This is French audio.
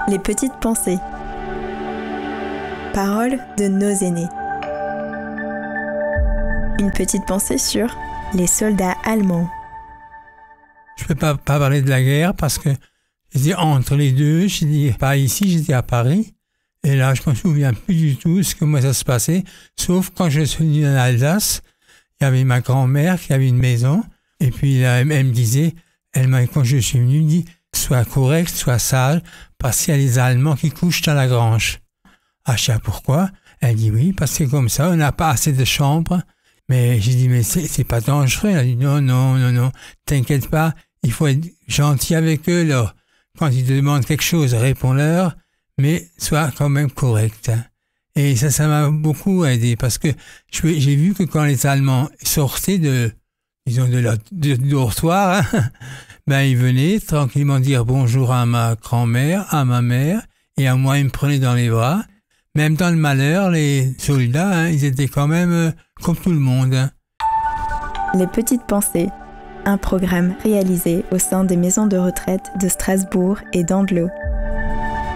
Les petites pensées. Paroles de nos aînés. Une petite pensée sur les soldats allemands. Je ne peux pas parler de la guerre parce que j'étais entre les deux. J'étais pas ici, j'étais à Paris. Et là, je ne me souviens plus du tout comment ça se passait. Sauf quand je suis venu en Alsace, il y avait ma grand-mère qui avait une maison. Et puis là, elle me disait, quand je suis venu, elle me dit, sois correct, sois sage, parce qu'il y a les Allemands qui couchent dans la grange. Ah, je sais pourquoi. Elle dit oui, parce que comme ça, on n'a pas assez de chambres. Mais j'ai dit, mais c'est pas dangereux. Elle a dit, non, t'inquiète pas, il faut être gentil avec eux, là. Quand ils te demandent quelque chose, réponds-leur, mais sois quand même correct. Hein. Et ça m'a beaucoup aidé, parce que j'ai vu que quand les Allemands sortaient du dortoir, hein, ben ils venaient tranquillement dire bonjour à ma grand-mère, à ma mère, et à moi, ils me prenaient dans les bras. Même dans le malheur, les soldats, hein, ils étaient quand même comme tout le monde. Hein. Les petites pensées, un programme réalisé au sein des maisons de retraite de Strasbourg et d'Andlau.